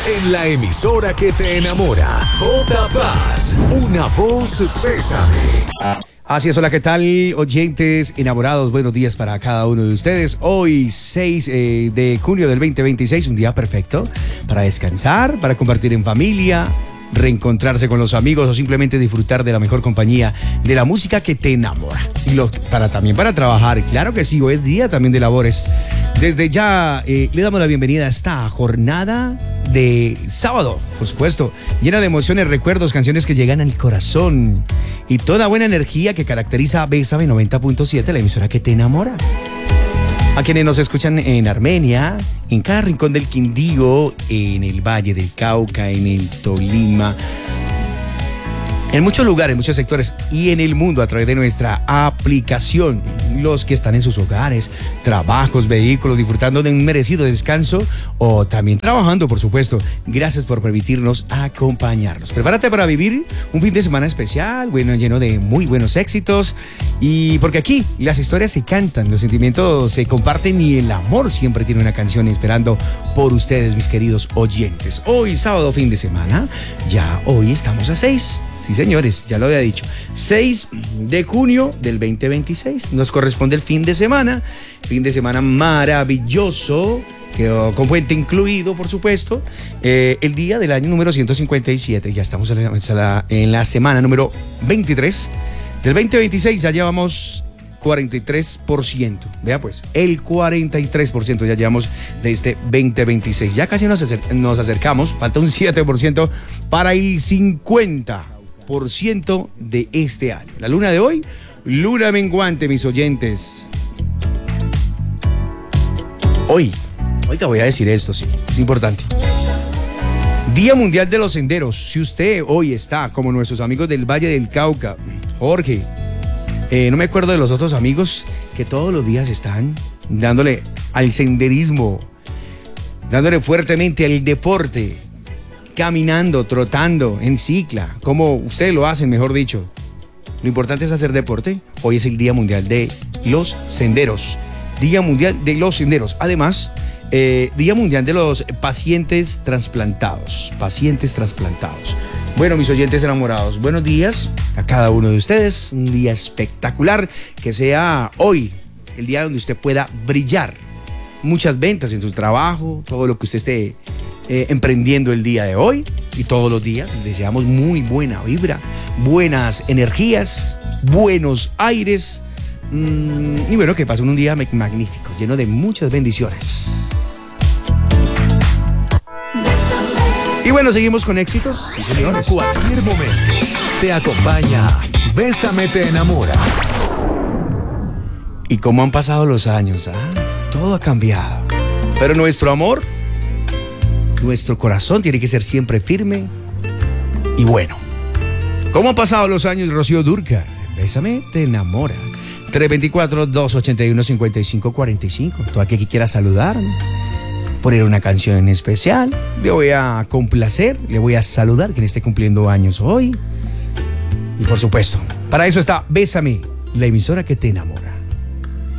en la emisora que te enamora. J Paz, una voz Bésame. Así es, hola, ¿qué tal, oyentes enamorados? Buenos días para cada uno de ustedes. Hoy, 6 de junio del 2026, un día perfecto para descansar, para compartir en familia, reencontrarse con los amigos o simplemente disfrutar de la mejor compañía de la música que te enamora. Y también para trabajar, claro que sí, hoy es día también de labores. Desde ya le damos la bienvenida a esta jornada de sábado, por supuesto, llena de emociones, recuerdos, canciones que llegan al corazón y toda buena energía que caracteriza a Bésame 90.7, la emisora que te enamora. A quienes nos escuchan en Armenia, en cada rincón del Quindío, en el Valle del Cauca, en el Tolima, en muchos lugares, muchos sectores y en el mundo a través de nuestra aplicación. Los que están en sus hogares, trabajos, vehículos, disfrutando de un merecido descanso o también trabajando, por supuesto. Gracias por permitirnos acompañarnos. Prepárate para vivir un fin de semana especial, bueno, lleno de muy buenos éxitos. Y porque aquí las historias se cantan, los sentimientos se comparten y el amor siempre tiene una canción esperando por ustedes, mis queridos oyentes. Hoy, sábado, fin de semana, ya hoy estamos a 6. Sí, señores, ya lo había dicho. 6 de junio del 2026. Nos corresponde el fin de semana maravilloso, con puente incluido, por supuesto. El día del año número 157. Ya estamos en la semana número 23. Del 2026 ya llevamos 43%. Vea pues, el 43% ya llevamos de este 2026. Ya casi nos acercamos. Falta un 7% para el 50% de este año. La luna de hoy, luna menguante, mis oyentes. Hoy, oiga, voy a decir esto, sí, es importante. Día Mundial de los Senderos. Si usted hoy está como nuestros amigos del Valle del Cauca, Jorge, no me acuerdo de los otros amigos que todos los días están dándole al senderismo, dándole fuertemente al deporte, caminando, trotando, en cicla, como ustedes lo hacen, mejor dicho. Lo importante es hacer deporte. Hoy es el Día Mundial de los Senderos. Día Mundial de los Senderos. Además, Día Mundial de los Pacientes Trasplantados. Pacientes trasplantados. Bueno, mis oyentes enamorados, buenos días a cada uno de ustedes. Un día espectacular. Que sea hoy el día donde usted pueda brillar. Muchas ventas en su trabajo, todo lo que usted esté emprendiendo el día de hoy y todos los días. Deseamos muy buena vibra, buenas energías, buenos aires y bueno, que pasen un día magnífico, lleno de muchas bendiciones. Y bueno, seguimos con éxitos. Sí, señores. En cualquier momento te acompaña Bésame te enamora. Y cómo han pasado los años, todo ha cambiado, pero nuestro amor, nuestro corazón tiene que ser siempre firme y bueno. ¿Cómo han pasado los años, Rocío Dúrcal? Bésame te enamora. 324-281-5545. Tú aquí que quieras saludar, poner una canción en especial, le voy a complacer, le voy a saludar quien esté cumpliendo años hoy. Y por supuesto, para eso está Bésame, la emisora que te enamora.